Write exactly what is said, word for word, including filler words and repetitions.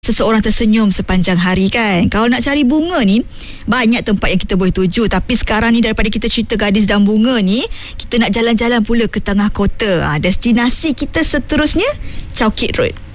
Seseorang tersenyum sepanjang hari kan. Kalau nak cari bunga ni, banyak tempat yang kita boleh tuju. Tapi sekarang ni daripada kita cerita gadis dan bunga ni, kita nak jalan-jalan pula ke tengah kota. ha, Destinasi kita seterusnya Chowkit Road.